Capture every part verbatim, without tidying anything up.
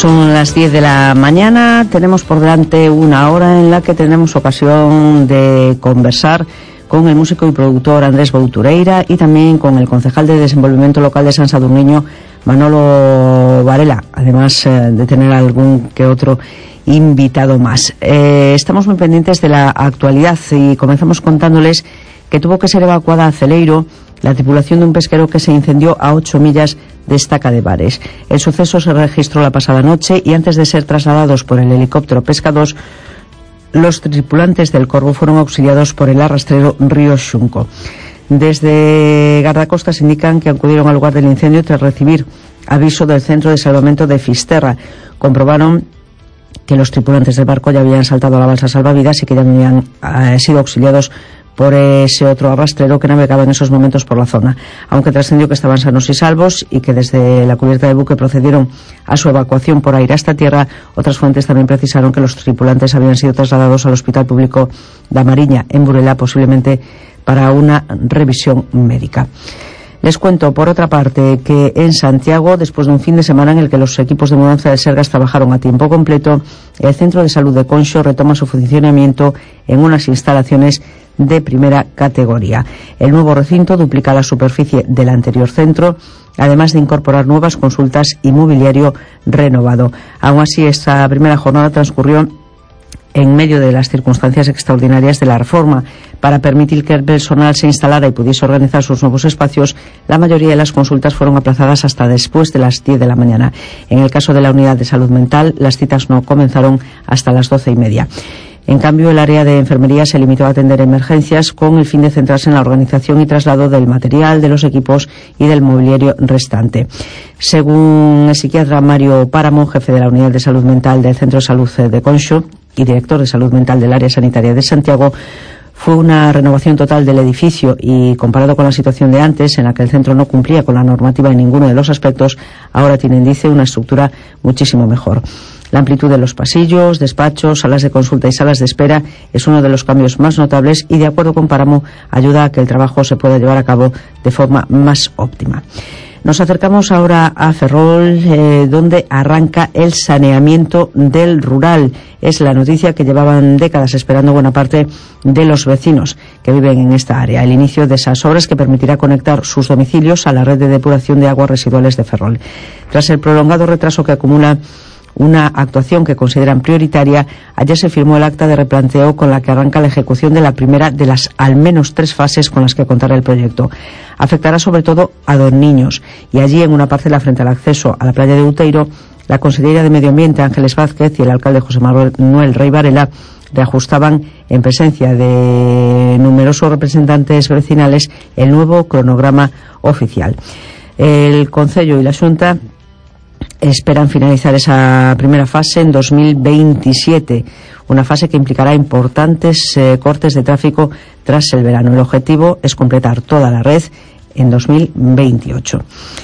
Son las diez de la mañana, tenemos por delante una hora en la que tenemos ocasión de conversar con el músico y productor Andrés Boutureira y también con el concejal de Desenvolvimiento Local de San Sadurniño, Manolo Varela, además eh, de tener algún que otro invitado más. Eh, estamos muy pendientes de la actualidad y comenzamos contándoles que tuvo que ser evacuada a Celeiro la tripulación de un pesquero que se incendió a ocho millas de Estaca de Bares. El suceso se registró la pasada noche y antes de ser trasladados por el helicóptero Pesca dos, los tripulantes del Corvo fueron auxiliados por el arrastrero Río Xunco. Desde guardacostas indican que acudieron al lugar del incendio tras recibir aviso del Centro de Salvamento de Fisterra. Comprobaron que los tripulantes del barco ya habían saltado a la balsa salvavidas y que ya habían eh, sido auxiliados por ese otro arrastrero que navegaba en esos momentos por la zona, aunque trascendió que estaban sanos y salvos y que desde la cubierta del buque procedieron a su evacuación por aire hasta tierra. Otras fuentes también precisaron que los tripulantes habían sido trasladados al Hospital Público da Mariña, en Burela, posiblemente para una revisión médica. Les cuento, por otra parte, que en Santiago, después de un fin de semana en el que los equipos de mudanza de Sergas trabajaron a tiempo completo, el Centro de Salud de Conxo retoma su funcionamiento en unas instalaciones de primera categoría. El nuevo recinto duplica la superficie del anterior centro, además de incorporar nuevas consultas y mobiliario renovado. Aún así, esta primera jornada transcurrió en medio de las circunstancias extraordinarias de la reforma. Para permitir que el personal se instalara y pudiese organizar sus nuevos espacios, la mayoría de las consultas fueron aplazadas hasta después de las diez de la mañana. En el caso de la unidad de salud mental, las citas no comenzaron hasta las doce y media. En cambio, el área de enfermería se limitó a atender emergencias con el fin de centrarse en la organización y traslado del material, de los equipos y del mobiliario restante. Según el psiquiatra Mario Páramo, jefe de la unidad de salud mental del Centro de Salud de Conxo y director de salud mental del área sanitaria de Santiago, fue una renovación total del edificio y, comparado con la situación de antes, en la que el centro no cumplía con la normativa en ninguno de los aspectos, ahora tienen, dice, una estructura muchísimo mejor. La amplitud de los pasillos, despachos, salas de consulta y salas de espera es uno de los cambios más notables y, de acuerdo con Páramo, ayuda a que el trabajo se pueda llevar a cabo de forma más óptima. Nos acercamos ahora a Ferrol, eh, donde arranca el saneamiento del rural. Es la noticia que llevaban décadas esperando buena parte de los vecinos que viven en esta área. El inicio de esas obras que permitirá conectar sus domicilios a la red de depuración de aguas residuales de Ferrol. Tras el prolongado retraso que acumula una actuación que consideran prioritaria, ayer se firmó el acta de replanteo con la que arranca la ejecución de la primera de las al menos tres fases con las que contará el proyecto. Afectará sobre todo a dos niños y allí, en una parcela frente al acceso a la playa de Uteiro, la consejera de Medio Ambiente Ángeles Vázquez y el alcalde José Manuel Rey Varela reajustaban, en presencia de numerosos representantes vecinales, el nuevo cronograma oficial. El Concello y la Xunta esperan finalizar esa primera fase en dos mil veintisiete, una fase que implicará importantes eh, cortes de tráfico tras el verano. El objetivo es completar toda la red en dos mil veintiocho.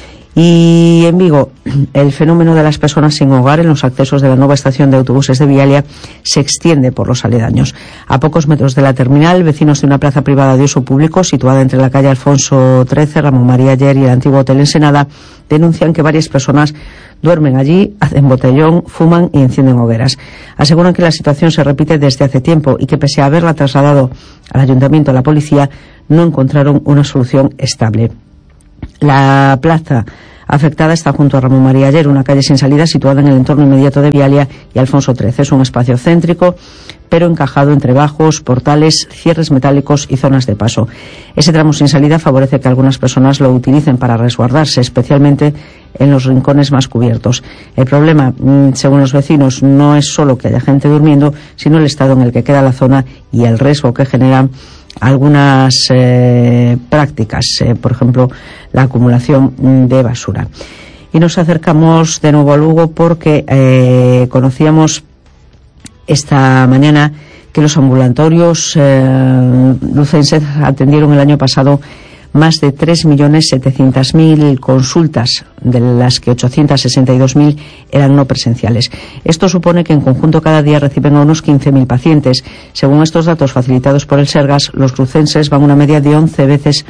Y en Vigo, el fenómeno de las personas sin hogar en los accesos de la nueva estación de autobuses de Vialia se extiende por los aledaños. A pocos metros de la terminal, vecinos de una plaza privada de uso público situada entre la calle Alfonso trece, Ramón María Ayer y el antiguo Hotel Ensenada denuncian que varias personas duermen allí, hacen botellón, fuman y encienden hogueras. Aseguran que la situación se repite desde hace tiempo y que, pese a haberla trasladado al ayuntamiento a la policía, no encontraron una solución estable. La plaza afectada está junto a Ramón María Ayer, una calle sin salida situada en el entorno inmediato de Vialia y Alfonso trece. Es un espacio céntrico, pero encajado entre bajos, portales, cierres metálicos y zonas de paso. Ese tramo sin salida favorece que algunas personas lo utilicen para resguardarse, especialmente en los rincones más cubiertos. El problema, según los vecinos, no es solo que haya gente durmiendo, sino el estado en el que queda la zona y el riesgo que generan algunas eh, prácticas, eh, por ejemplo, la acumulación de basura. Y nos acercamos de nuevo a Lugo porque eh, conocíamos esta mañana que los ambulatorios eh, lucenses atendieron el año pasado más de tres millones setecientas mil consultas, de las que ochocientas sesenta y dos mil eran no presenciales. Esto supone que en conjunto cada día reciben a unos quince mil pacientes. Según estos datos facilitados por el Sergas, los crucenses van una media de once veces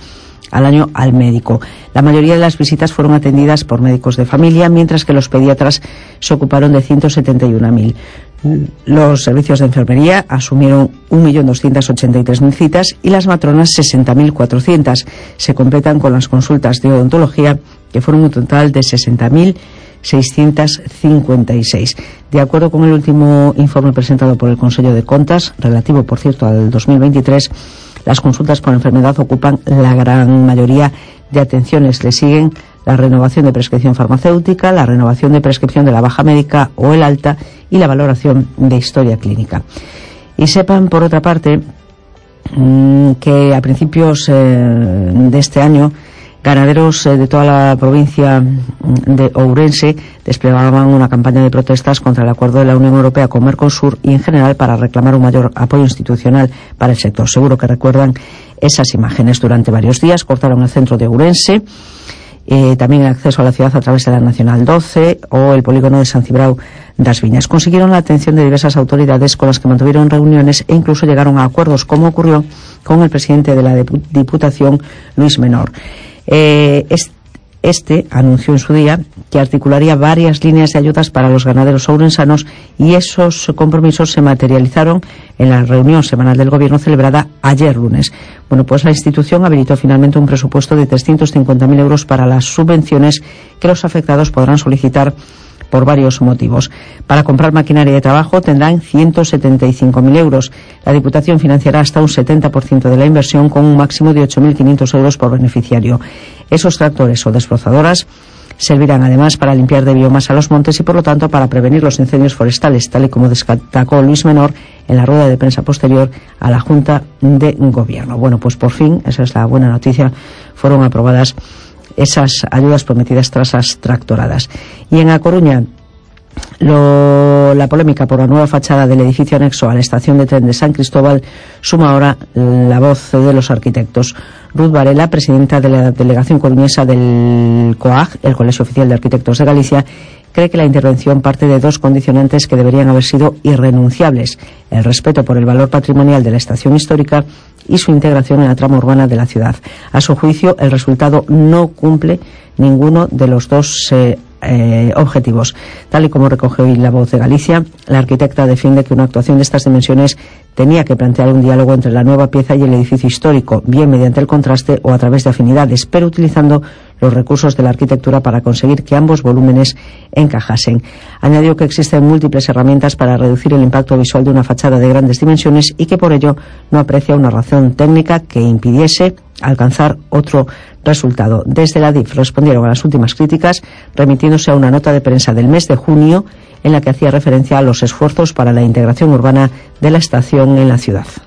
al año al médico. La mayoría de las visitas fueron atendidas por médicos de familia, mientras que los pediatras se ocuparon de ciento setenta y una mil. Los servicios de enfermería asumieron un millón doscientas ochenta y tres mil citas y las matronas sesenta mil cuatrocientas. Se completan con las consultas de odontología, que fueron un total de sesenta mil seiscientos cincuenta y seis. De acuerdo con el último informe presentado por el Consejo de Contas, relativo, por cierto, al dos mil veintitrés, las consultas por enfermedad ocupan la gran mayoría de atenciones. Le siguen la renovación de prescripción farmacéutica, la renovación de prescripción de la baja médica o el alta y la valoración de historia clínica. Y sepan, por otra parte, que a principios eh, de este año, ganaderos de toda la provincia de Ourense desplegaban una campaña de protestas contra el acuerdo de la Unión Europea con Mercosur y en general para reclamar un mayor apoyo institucional para el sector. Seguro que recuerdan esas imágenes. Durante varios días cortaron el centro de Ourense, eh, también el acceso a la ciudad a través de la Nacional doce o el polígono de San Cibrao das Viñas. Consiguieron la atención de diversas autoridades con las que mantuvieron reuniones e incluso llegaron a acuerdos, como ocurrió con el presidente de la Diputación, Luis Menor. Eh, este anunció en su día que articularía varias líneas de ayudas para los ganaderos ourensanos y esos compromisos se materializaron en la reunión semanal del Gobierno celebrada ayer lunes. Bueno, pues la institución habilitó finalmente un presupuesto de trescientos cincuenta mil euros para las subvenciones que los afectados podrán solicitar por varios motivos. Para comprar maquinaria de trabajo tendrán ciento setenta y cinco mil euros. La Diputación financiará hasta un setenta por ciento de la inversión con un máximo de ocho mil quinientos euros por beneficiario. Esos tractores o desbrozadoras servirán además para limpiar de biomasa los montes y por lo tanto para prevenir los incendios forestales, tal y como destacó Luis Menor en la rueda de prensa posterior a la Junta de Gobierno. Bueno, pues por fin, esa es la buena noticia, fueron aprobadas esas ayudas prometidas tras las tractoradas. Y en A Coruña, lo, la polémica por la nueva fachada del edificio anexo a la estación de tren de San Cristóbal suma ahora la voz de los arquitectos. Ruth Varela, presidenta de la delegación coruñesa del COAG, el Colegio Oficial de Arquitectos de Galicia, cree que la intervención parte de dos condicionantes que deberían haber sido irrenunciables: el respeto por el valor patrimonial de la estación histórica y su integración en la trama urbana de la ciudad. A su juicio, el resultado no cumple ninguno de los dos eh, eh, objetivos. Tal y como recoge hoy La Voz de Galicia, la arquitecta defiende que una actuación de estas dimensiones tenía que plantear un diálogo entre la nueva pieza y el edificio histórico, bien mediante el contraste o a través de afinidades, pero utilizando los recursos de la arquitectura para conseguir que ambos volúmenes encajasen. Añadió que existen múltiples herramientas para reducir el impacto visual de una fachada de grandes dimensiones y que por ello no aprecia una razón técnica que impidiese alcanzar otro resultado. Desde la D I F respondieron a las últimas críticas remitiéndose a una nota de prensa del mes de junio en la que hacía referencia a los esfuerzos para la integración urbana de la estación en la ciudad.